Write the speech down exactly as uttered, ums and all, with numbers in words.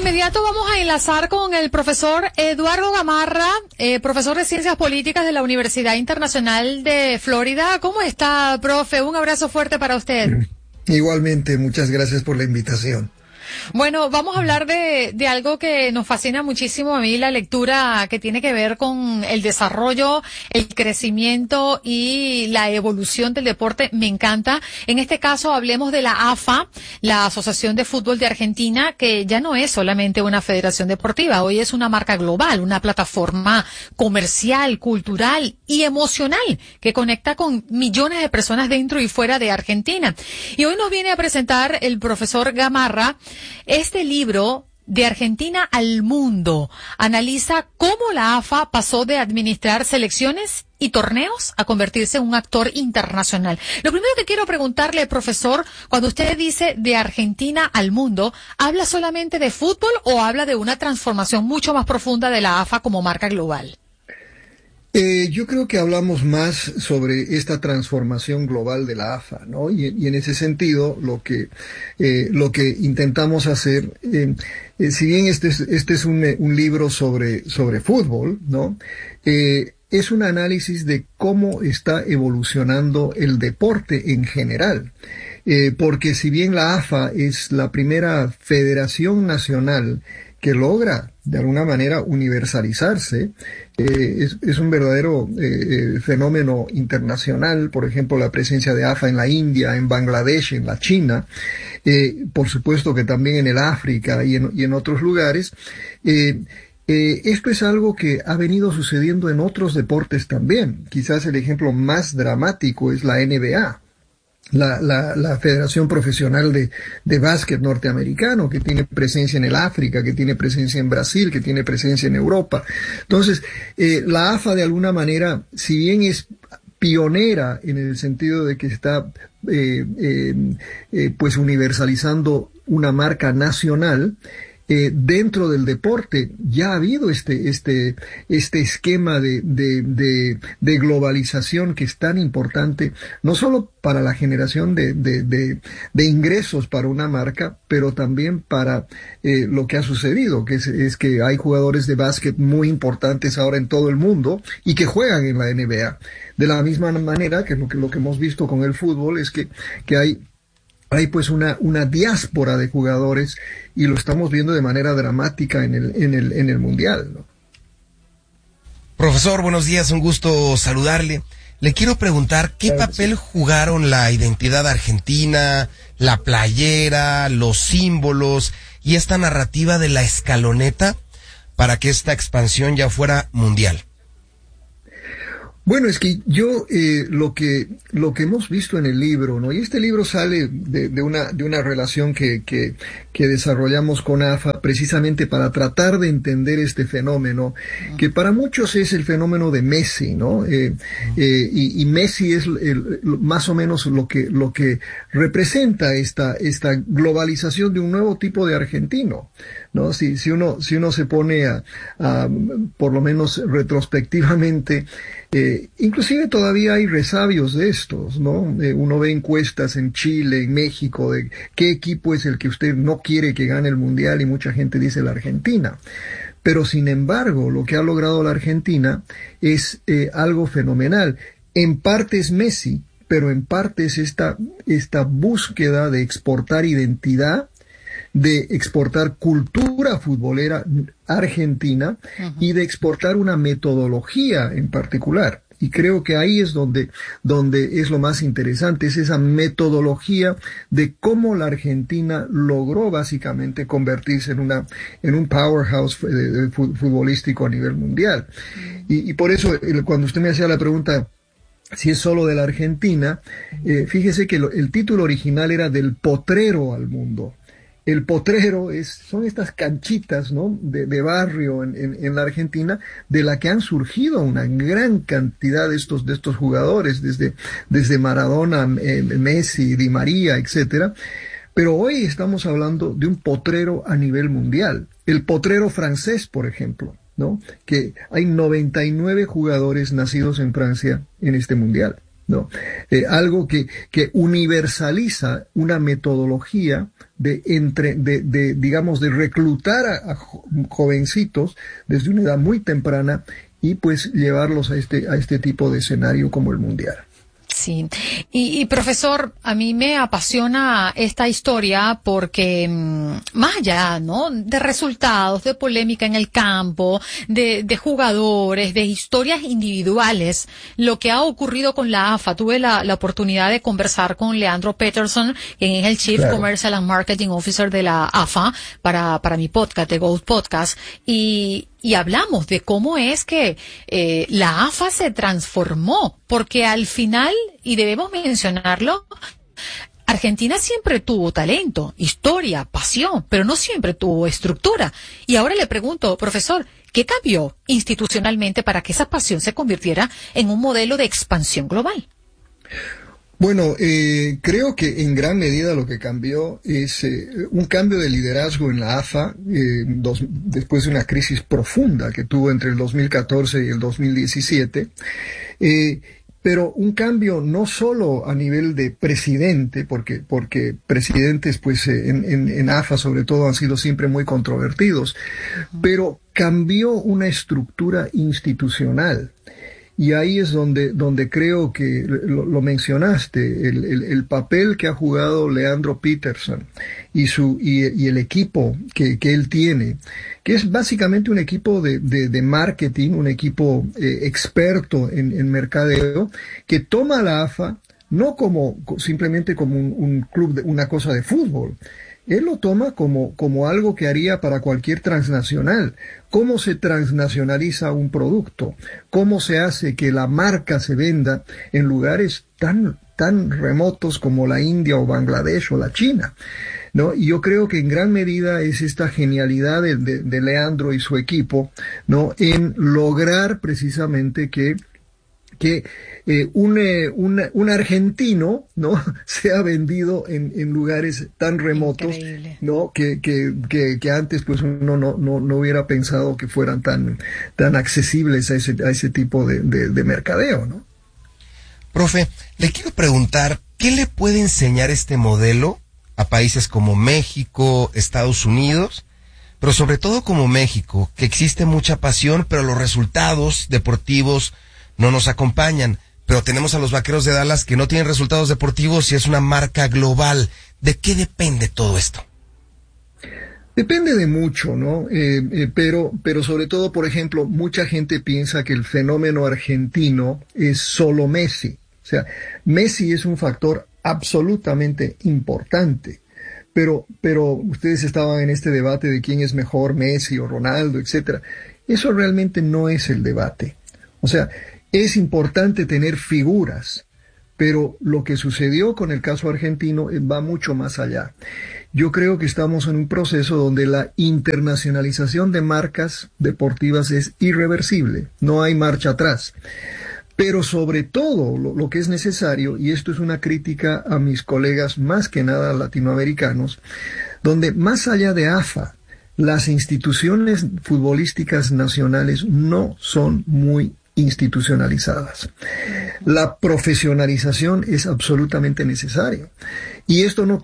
inmediato vamos a enlazar con el profesor Eduardo Gamarra, eh, profesor de Ciencias Políticas de la Universidad Internacional de Florida. ¿Cómo está, profe? Un abrazo fuerte para usted. Igualmente, muchas gracias por la invitación. Bueno, vamos a hablar de, de algo que nos fascina muchísimo a mí, la lectura que tiene que ver con el desarrollo, el crecimiento y la evolución del deporte. Me encanta. En este caso hablemos de la A F A, la Asociación de Fútbol de Argentina, que ya no es solamente una federación deportiva, hoy es una marca global, una plataforma comercial, cultural y emocional que conecta con millones de personas dentro y fuera de Argentina. Y hoy nos viene a presentar el profesor Gamarra este libro, De Argentina al Mundo. Analiza cómo la A F A pasó de administrar selecciones y torneos a convertirse en un actor internacional. Lo primero que quiero preguntarle, profesor, cuando usted dice de Argentina al mundo, ¿habla solamente de fútbol o habla de una transformación mucho más profunda de la A F A como marca global? Eh, yo creo que hablamos más sobre esta transformación global de la A F A, ¿no? Y, y en ese sentido, lo que eh, lo que intentamos hacer, eh, eh, si bien este es, este es un, un libro sobre sobre fútbol, ¿no? Eh, es un análisis de cómo está evolucionando el deporte en general. Eh, porque si bien la A F A es la primera federación nacional que logra de alguna manera universalizarse, eh, es, es un verdadero eh, fenómeno internacional. Por ejemplo, la presencia de A F A en la India, en Bangladesh, en la China, eh, por supuesto que también en el África y en, y en otros lugares. Eh, eh, esto es algo que ha venido sucediendo en otros deportes también. Quizás el ejemplo más dramático es la N B A. La, la, la Federación Profesional de, de Básquet norteamericano, que tiene presencia en el África, que tiene presencia en Brasil, que tiene presencia en Europa. Entonces, eh, la A F A de alguna manera, si bien es pionera en el sentido de que está eh, eh, eh, pues universalizando una marca nacional, Eh, dentro del deporte ya ha habido este este este esquema de, de de de globalización que es tan importante, no solo para la generación de de de, de ingresos para una marca, pero también para eh, lo que ha sucedido, que es, es que hay jugadores de básquet muy importantes ahora en todo el mundo y que juegan en la N B A. De la misma manera que lo que lo que hemos visto con el fútbol es que que hay Hay pues una, una diáspora de jugadores y lo estamos viendo de manera dramática en el, en el, en el Mundial, ¿no? Profesor, buenos días, un gusto saludarle. Le quiero preguntar, ¿qué Claro, papel sí. jugaron la identidad argentina, la playera, los símbolos y esta narrativa de la escaloneta para que esta expansión ya fuera mundial? Bueno, es que yo eh, lo que lo que hemos visto en el libro, ¿no? Y este libro sale de, de una de una relación que que que desarrollamos con A F A precisamente para tratar de entender este fenómeno que para muchos es el fenómeno de Messi, ¿no? Eh, eh, y, y Messi es el, más o menos lo que lo que representa esta esta globalización de un nuevo tipo de argentino, ¿no? Si si uno si uno se pone a, a por lo menos retrospectivamente, Eh, inclusive todavía hay resabios de estos, ¿no? Eh, uno ve encuestas en Chile, en México, de qué equipo es el que usted no quiere que gane el Mundial y mucha gente dice la Argentina. Pero sin embargo, lo que ha logrado la Argentina es eh, algo fenomenal. En parte es Messi, pero en parte es esta, esta búsqueda de exportar identidad, de exportar cultura futbolera argentina uh-huh. y de exportar una metodología en particular. Y creo que ahí es donde, donde es lo más interesante, es esa metodología de cómo la Argentina logró básicamente convertirse en una, en un powerhouse futbolístico a nivel mundial. Y, y por eso, cuando usted me hacía la pregunta, si es solo de la Argentina, eh, fíjese que lo, el título original era Del Potrero al Mundo. El potrero es, son estas canchitas, ¿no? de, de barrio en, en, en la Argentina, de la que han surgido una gran cantidad de estos, de estos jugadores, desde, desde Maradona, eh, Messi, Di María, etcétera. Pero hoy estamos hablando de un potrero a nivel mundial. El potrero francés, por ejemplo, ¿no? Que hay noventa y nueve jugadores nacidos en Francia en este mundial. ¿no? Eh, algo que, que universaliza una metodología de, entre, de, de digamos, de reclutar a, a jovencitos desde una edad muy temprana y pues llevarlos a este, a este tipo de escenario como el mundial. Sí, y, y profesor, a mí me apasiona esta historia porque mmm, más allá, ¿no?, de resultados, de polémica en el campo, de, de jugadores, de historias individuales, lo que ha ocurrido con la A F A. Tuve la, la oportunidad de conversar con Leandro Peterson, quien es el Chief claro. Commercial and Marketing Officer de la A F A, para, para mi podcast, de Gold Podcast, y Y hablamos de cómo es que eh, la A F A se transformó, porque al final, y debemos mencionarlo, Argentina siempre tuvo talento, historia, pasión, pero no siempre tuvo estructura. Y ahora le pregunto, profesor, ¿qué cambió institucionalmente para que esa pasión se convirtiera en un modelo de expansión global? Bueno, eh, creo que en gran medida lo que cambió es eh, un cambio de liderazgo en la A F A, eh, dos, después de una crisis profunda que tuvo entre el dos mil catorce y el dos mil diecisiete, eh, pero un cambio no solo a nivel de presidente, porque, porque presidentes pues eh, en, en, en A F A sobre todo han sido siempre muy controvertidos, pero cambió una estructura institucional. Y ahí es donde, donde creo que lo, lo mencionaste, el, el, el papel que ha jugado Leandro Peterson y su, y, y el equipo que, que él tiene, que es básicamente un equipo de, de, de marketing, un equipo eh, experto en, en mercadeo, que toma a la A F A no como, simplemente como un, un club, de, una cosa de fútbol. Él lo toma como, como algo que haría para cualquier transnacional. ¿Cómo se transnacionaliza un producto? ¿Cómo se hace que la marca se venda en lugares tan, tan remotos como la India o Bangladesh o la China? ¿No? Y yo creo que en gran medida es esta genialidad de, de, de Leandro y su equipo, ¿no?, en lograr precisamente que que eh, un, eh, un, un argentino, ¿no?, sea vendido en, en lugares tan remotos, Increíble. ¿no?, que, que, que, que antes pues uno no, no, no hubiera pensado que fueran tan, tan accesibles a ese, a ese tipo de, de, de mercadeo, ¿no? Profe, le quiero preguntar, ¿qué le puede enseñar este modelo a países como México, Estados Unidos, pero sobre todo como México, que existe mucha pasión, pero los resultados deportivos no nos acompañan, pero tenemos a los Vaqueros de Dallas que no tienen resultados deportivos y es una marca global? ¿De qué depende todo esto? Depende de mucho, ¿no? Eh, eh, pero, pero sobre todo, por ejemplo, mucha gente piensa que el fenómeno argentino es solo Messi. O sea, Messi es un factor absolutamente importante. Pero, pero ustedes estaban en este debate de quién es mejor, Messi o Ronaldo, etcétera. Eso realmente no es el debate. O sea, es importante tener figuras, pero lo que sucedió con el caso argentino va mucho más allá. Yo creo que estamos en un proceso donde la internacionalización de marcas deportivas es irreversible, no hay marcha atrás. Pero sobre todo lo, lo que es necesario, y esto es una crítica a mis colegas más que nada latinoamericanos, donde más allá de A F A, las instituciones futbolísticas nacionales no son muy institucionalizadas. La profesionalización es absolutamente necesaria. Y esto no